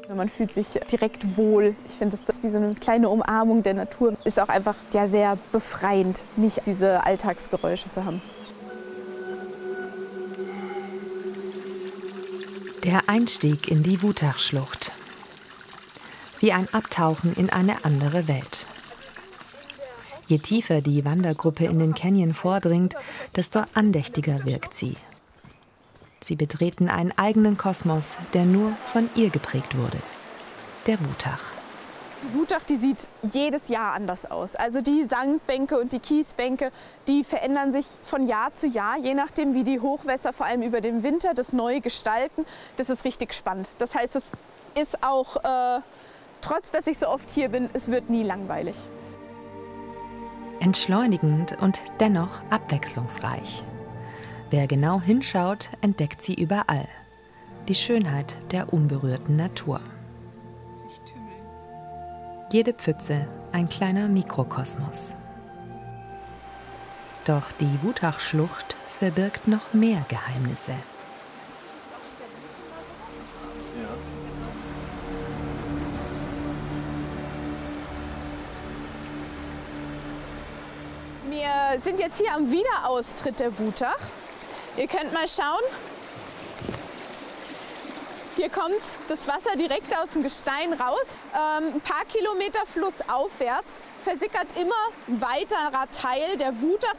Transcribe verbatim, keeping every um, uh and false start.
Man fühlt sich direkt wohl. Ich finde, das ist wie so eine kleine Umarmung der Natur. Ist auch einfach ja, sehr befreiend, nicht diese Alltagsgeräusche zu haben. Der Einstieg in die Wutachschlucht. Wie ein Abtauchen in eine andere Welt. Je tiefer die Wandergruppe in den Canyon vordringt, desto andächtiger wirkt sie. Sie betreten einen eigenen Kosmos, der nur von ihr geprägt wurde. Der Wutach. Die Wutach, die sieht jedes Jahr anders aus. Also die Sandbänke und die Kiesbänke, die verändern sich von Jahr zu Jahr, je nachdem, wie die Hochwässer vor allem über den Winter das neu gestalten. Das ist richtig spannend. Das heißt, es ist auch, äh, trotz dass ich so oft hier bin, es wird nie langweilig. Entschleunigend und dennoch abwechslungsreich. Wer genau hinschaut, entdeckt sie überall. Die Schönheit der unberührten Natur. Jede Pfütze ein kleiner Mikrokosmos. Doch die Wutachschlucht verbirgt noch mehr Geheimnisse. Wir sind jetzt hier am Wiederaustritt der Wutach. Ihr könnt mal schauen. Hier kommt das Wasser direkt aus dem Gestein raus. Ähm, ein paar Kilometer flussaufwärts versickert immer ein weiterer Teil der Wutach.